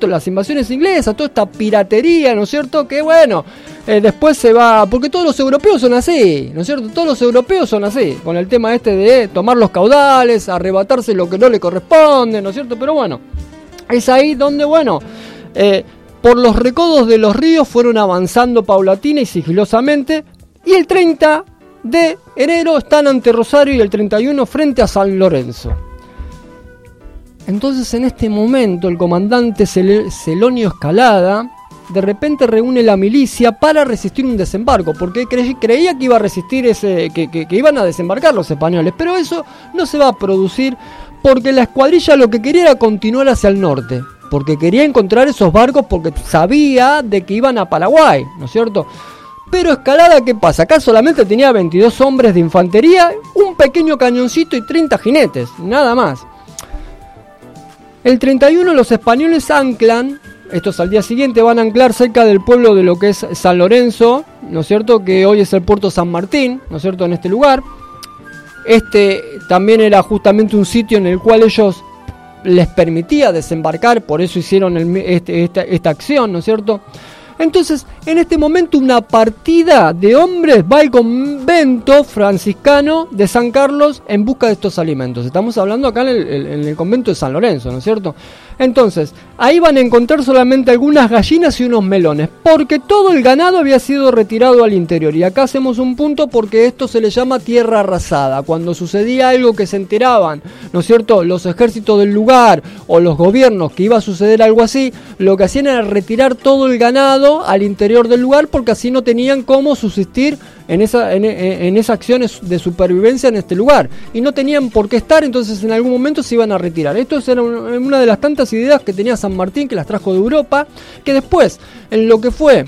cierto?, las invasiones inglesas, toda esta piratería, ¿no es cierto?, que bueno, después se va, porque todos los europeos son así, ¿no es cierto?, todos los europeos son así, con el tema este de tomar los caudales, arrebatarse lo que no le corresponde, ¿no es cierto?, pero bueno, es ahí donde, bueno, por los recodos de los ríos fueron avanzando paulatina y sigilosamente, y el 30 de enero están ante Rosario y el 31 frente a San Lorenzo. Entonces en este momento el comandante Celonio Escalada de repente reúne la milicia para resistir un desembarco, porque creía que iba a resistir que iban a desembarcar los españoles, pero eso no se va a producir porque la escuadrilla lo que quería era continuar hacia el norte, porque quería encontrar esos barcos porque sabía de que iban a Paraguay, ¿no es cierto? Pero Escalada, ¿qué pasa? Acá solamente tenía 22 hombres de infantería, un pequeño cañoncito y 30 jinetes, nada más. El 31 los españoles anclan, estos al día siguiente van a anclar cerca del pueblo de lo que es San Lorenzo, ¿no es cierto?, que hoy es el puerto San Martín, ¿no es cierto?, en este lugar. También era justamente un sitio en el cual ellos les permitía desembarcar, por eso hicieron esta acción, ¿no es cierto? Entonces, en este momento una partida de hombres va al convento franciscano de San Carlos en busca de estos alimentos. Estamos hablando acá en el convento de San Lorenzo, ¿no es cierto? Entonces, ahí van a encontrar solamente algunas gallinas y unos melones, porque todo el ganado había sido retirado al interior. Y acá hacemos un punto porque esto se le llama tierra arrasada. Cuando sucedía algo que se enteraban, ¿no es cierto?, los ejércitos del lugar o los gobiernos que iba a suceder algo así, lo que hacían era retirar todo el ganado al interior del lugar porque así no tenían cómo subsistir en esas acciones de supervivencia en este lugar y no tenían por qué estar, entonces en algún momento se iban a retirar. Esto era una de las tantas ideas que tenía San Martín, que las trajo de Europa, que después en lo que fue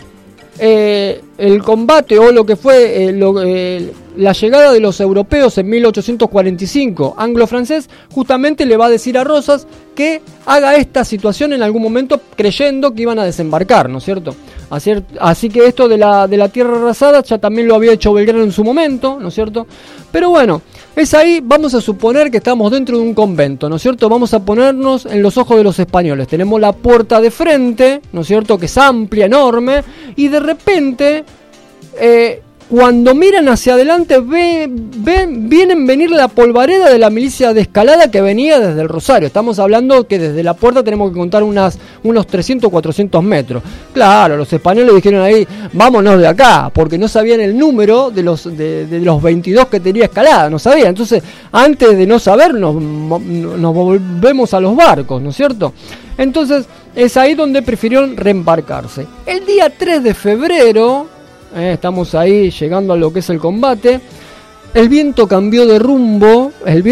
el combate o lo que fue la llegada de los europeos en 1845 anglo-francés, justamente le va a decir a Rosas que haga esta situación en algún momento creyendo que iban a desembarcar, ¿no es cierto? Así que esto de la tierra arrasada ya también lo había hecho Belgrano en su momento, ¿no es cierto? Pero bueno, es ahí, vamos a suponer que estamos dentro de un convento, ¿no es cierto? Vamos a ponernos en los ojos de los españoles. Tenemos la puerta de frente, ¿no es cierto?, que es amplia, enorme, y de repente, cuando miran hacia adelante, vienen venir la polvareda de la milicia de Escalada que venía desde el Rosario. Estamos hablando que desde la puerta tenemos que contar unos 300 o 400 metros. Claro, los españoles dijeron ahí, vámonos de acá, porque no sabían el número de los 22 que tenía Escalada, no sabían. Entonces, antes de no saber, nos volvemos a los barcos, ¿no es cierto? Entonces, es ahí donde prefirieron reembarcarse. El día 3 de febrero... estamos ahí llegando a lo que es el combate. El viento cambió de rumbo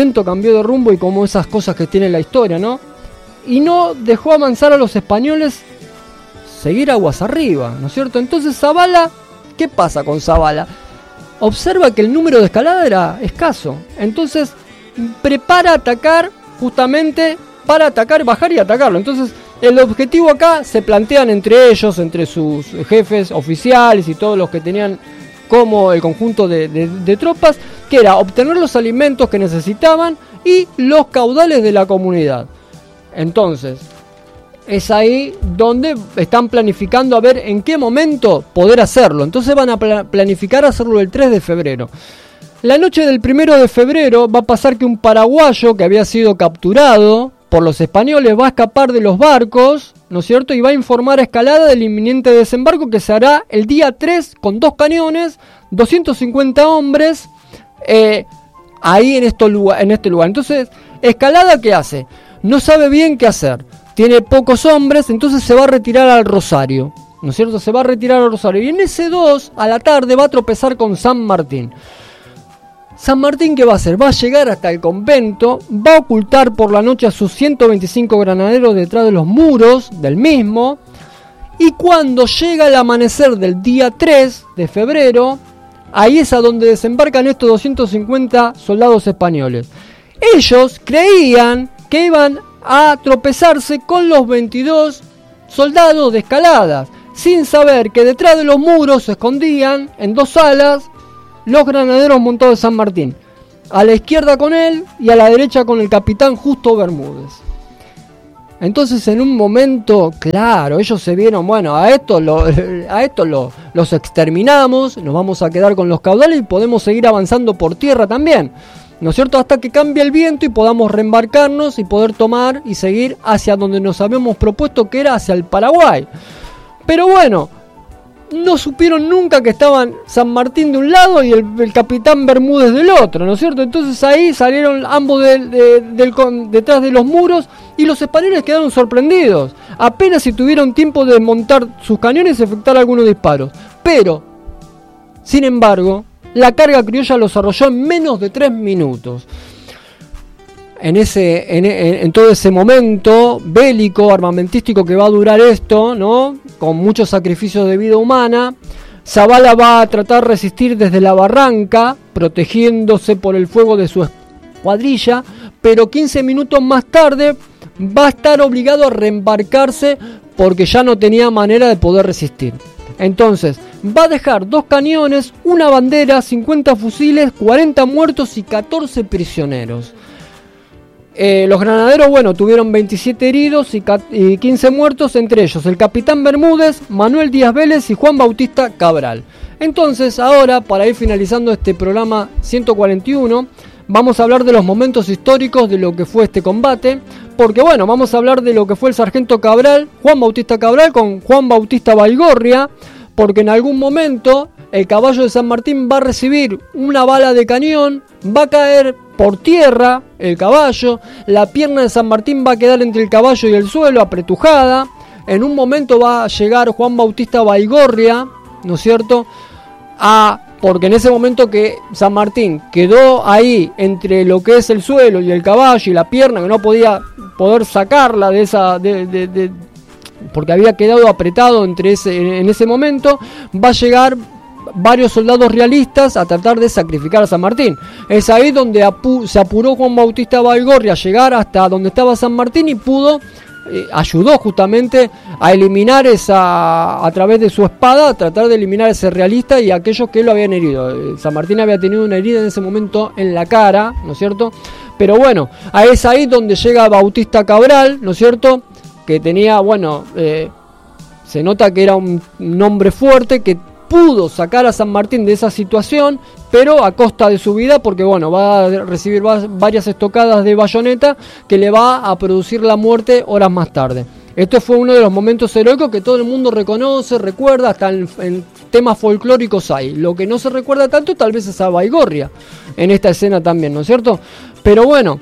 y como esas cosas que tiene la historia, ¿no? Y no dejó avanzar a los españoles seguir aguas arriba, ¿no es cierto? Entonces Zavala, ¿qué pasa con Zavala? Observa que el número de Escalada era escaso. Entonces prepara atacar justamente para atacar, bajar y atacarlo. Entonces el objetivo acá se plantean entre ellos, entre sus jefes oficiales y todos los que tenían como el conjunto de tropas, que era obtener los alimentos que necesitaban y los caudales de la comunidad. Entonces, es ahí donde están planificando a ver en qué momento poder hacerlo. Entonces van a planificar hacerlo el 3 de febrero. La noche del 1 de febrero va a pasar que un paraguayo que había sido capturado por los españoles va a escapar de los barcos, ¿no es cierto? Y va a informar a Escalada del inminente desembarco que se hará el día 3 con 2 cañones, 250 hombres, ahí en este lugar. Entonces, Escalada, ¿qué hace? No sabe bien qué hacer. Tiene pocos hombres, entonces se va a retirar al Rosario, ¿no es cierto? Se va a retirar al Rosario. Y en ese 2, a la tarde, va a tropezar con San Martín. San Martín, ¿qué va a hacer? Va a llegar hasta el convento, va a ocultar por la noche a sus 125 granaderos detrás de los muros del mismo, y cuando llega el amanecer del día 3 de febrero, ahí es a donde desembarcan estos 250 soldados españoles. Ellos creían que iban a tropezarse con los 22 soldados de Escalada, sin saber que detrás de los muros se escondían en 2 alas los granaderos montados de San Martín, a la izquierda con él y a la derecha con el capitán Justo Bermúdez. Entonces en un momento, claro, ellos se vieron, bueno, a esto los exterminamos, nos vamos a quedar con los caudales y podemos seguir avanzando por tierra también, ¿no es cierto? Hasta que cambie el viento y podamos reembarcarnos y poder tomar y seguir hacia donde nos habíamos propuesto, que era hacia el Paraguay. Pero bueno, no supieron nunca que estaban San Martín de un lado y el capitán Bermúdez del otro, ¿no es cierto? Entonces ahí salieron ambos detrás de los muros y los españoles quedaron sorprendidos. Apenas si tuvieron tiempo de montar sus cañones y efectuar algunos disparos. Pero, sin embargo, la carga criolla los arrolló en menos de 3 minutos. En todo ese momento bélico, armamentístico que va a durar esto, ¿no? Con muchos sacrificios de vida humana, Zavala va a tratar de resistir desde la barranca, protegiéndose por el fuego de su escuadrilla, pero 15 minutos más tarde va a estar obligado a reembarcarse porque ya no tenía manera de poder resistir. Entonces, va a dejar 2 cañones, una bandera, 50 fusiles, 40 muertos y 14 prisioneros. Los granaderos, bueno, tuvieron 27 heridos y 15 muertos, entre ellos el capitán Bermúdez, Manuel Díaz Vélez y Juan Bautista Cabral. Entonces, ahora, para ir finalizando este programa 141, vamos a hablar de los momentos históricos de lo que fue este combate, porque bueno, vamos a hablar de lo que fue el sargento Cabral, Juan Bautista Cabral con Juan Bautista Baigorria, porque en algún momento el caballo de San Martín va a recibir una bala de cañón, va a caer por tierra el caballo, la pierna de San Martín va a quedar entre el caballo y el suelo apretujada. En un momento va a llegar Juan Bautista Baigorria, ¿no es cierto? Porque en ese momento que San Martín quedó ahí entre lo que es el suelo y el caballo y la pierna, que no podía poder sacarla de esa porque había quedado apretado en ese momento, va a llegar varios soldados realistas a tratar de sacrificar a San Martín. Es ahí donde se apuró Juan Bautista Baigorria a llegar hasta donde estaba San Martín y ayudó justamente a eliminar a través de su espada, a tratar de eliminar a ese realista y a aquellos que lo habían herido. San Martín había tenido una herida en ese momento en la cara, ¿no es cierto? Pero bueno, es ahí donde llega Bautista Cabral, ¿no es cierto? Que tenía, bueno, se nota que era un hombre fuerte, que pudo sacar a San Martín de esa situación, pero a costa de su vida, porque bueno, va a recibir varias estocadas de bayoneta que le va a producir la muerte horas más tarde. Este fue uno de los momentos heroicos que todo el mundo reconoce, recuerda, hasta en temas folclóricos hay. Lo que no se recuerda tanto tal vez es a Baigorria en esta escena también, ¿no es cierto? Pero bueno,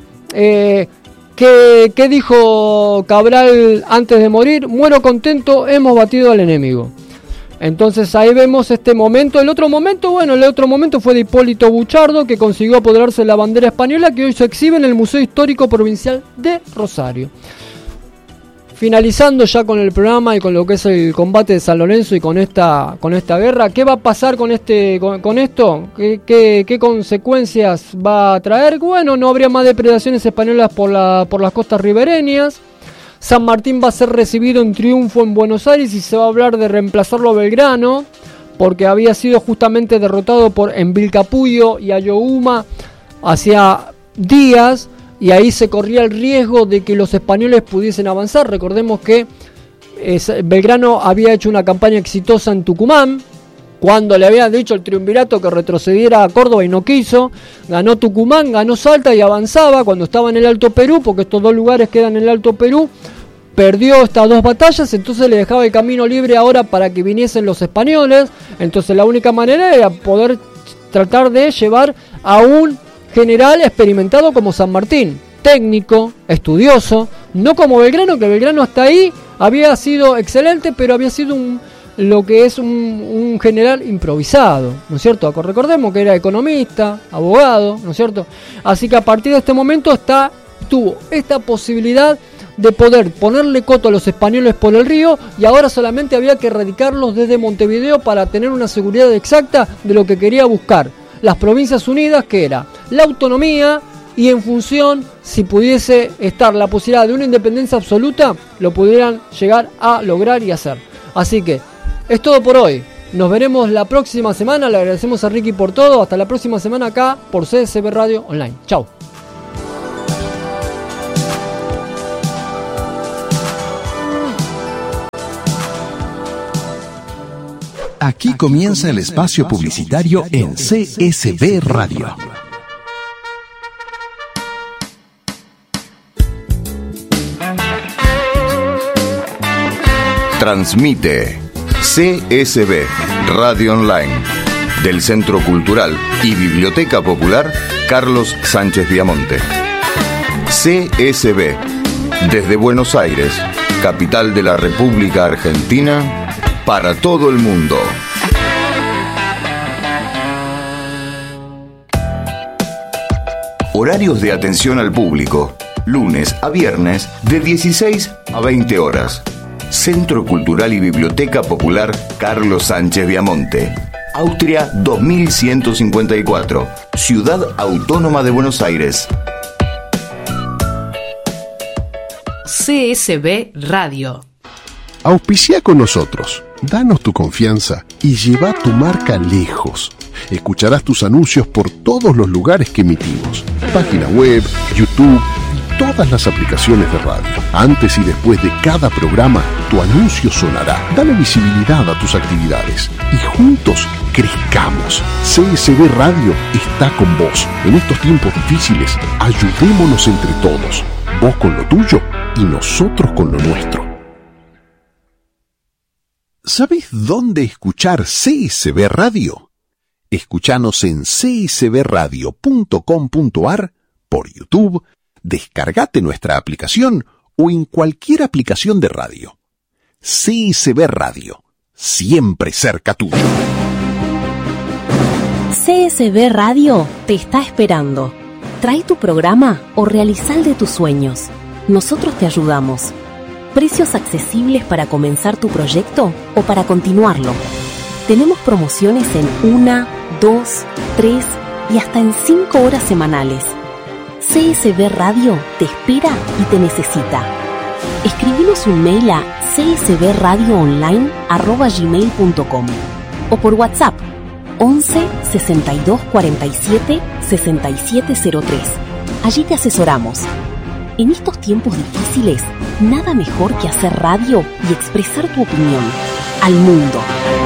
¿qué dijo Cabral antes de morir? Muero contento, hemos batido al enemigo. Entonces ahí vemos este momento. El otro momento fue de Hipólito Buchardo, que consiguió apoderarse de la bandera española que hoy se exhibe en el Museo Histórico Provincial de Rosario. Finalizando ya con el programa y con lo que es el combate de San Lorenzo y con esta guerra, ¿qué va a pasar con esto? ¿Qué consecuencias va a traer? Bueno, no habría más depredaciones españolas por las costas ribereñas. San Martín va a ser recibido en triunfo en Buenos Aires y se va a hablar de reemplazarlo a Belgrano, porque había sido justamente derrotado en Vilcapugio y Ayohuma hacía días, y ahí se corría el riesgo de que los españoles pudiesen avanzar. Recordemos que Belgrano había hecho una campaña exitosa en Tucumán, cuando le habían dicho el triunvirato que retrocediera a Córdoba y no quiso. Ganó Tucumán, ganó Salta y avanzaba cuando estaba en el Alto Perú, porque estos 2 lugares quedan en el Alto Perú. Perdió estas 2 batallas, entonces le dejaba el camino libre ahora para que viniesen los españoles. Entonces la única manera era poder tratar de llevar a un general experimentado como San Martín, técnico, estudioso, no como Belgrano, que Belgrano hasta ahí había sido excelente, pero había sido un general improvisado, ¿no es cierto? Recordemos que era economista, abogado, ¿no es cierto? Así que a partir de este momento tuvo esta posibilidad de poder ponerle coto a los españoles por el río, y ahora solamente había que erradicarlos desde Montevideo para tener una seguridad exacta de lo que quería buscar las Provincias Unidas, que era la autonomía, y en función, si pudiese estar la posibilidad de una independencia absoluta, lo pudieran llegar a lograr y hacer. Así que es todo por hoy. Nos veremos la próxima semana. Le agradecemos a Ricky por todo. Hasta la próxima semana acá por CSB Radio Online. Chau. Aquí comienza el espacio publicitario en CSB Radio. Transmite CSB Radio Online del Centro Cultural y Biblioteca Popular Carlos Sánchez Viamonte. CSB desde Buenos Aires, capital de la República Argentina, para todo el mundo. Horarios de atención al público, lunes a viernes de 16 a 20 horas. Centro Cultural y Biblioteca Popular Carlos Sánchez Viamonte, Austria 2154, Ciudad Autónoma de Buenos Aires. CSB Radio. Auspicia con nosotros, danos tu confianza y lleva tu marca lejos. Escucharás tus anuncios por todos los lugares que emitimos. Página web, YouTube y todas las aplicaciones de radio. Antes y después de cada programa, tu anuncio sonará. Dale visibilidad a tus actividades y juntos crezcamos. CSB Radio está con vos. En estos tiempos difíciles, ayudémonos entre todos. Vos con lo tuyo y nosotros con lo nuestro. ¿Sabés dónde escuchar CSB Radio? Escuchanos en csbradio.com.ar, por YouTube, descargate nuestra aplicación o en cualquier aplicación de radio. CSB Radio, siempre cerca tuyo. CSB Radio te está esperando. Trae tu programa o realiza el de tus sueños. Nosotros te ayudamos. Precios accesibles para comenzar tu proyecto o para continuarlo. Tenemos promociones en 1, 2, 3 y hasta en 5 horas semanales. CSB Radio te espera y te necesita. Escribinos un mail a csbradioonline@gmail.com o por WhatsApp 11 62 47 6703. Allí te asesoramos. En estos tiempos difíciles, nada mejor que hacer radio y expresar tu opinión al mundo.